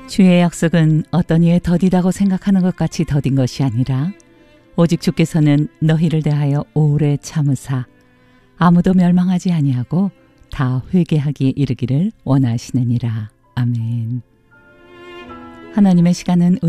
주의 약속은 어떤 이의 더디다고 생각하는 것 같이 더딘 것이 아니라 오직 주께서는 너희를 대하여 오래 참으사 아무도 멸망하지 아니하고 다 회개하기에 이르기를 원하시느니라. 아멘. 하나님의 시간은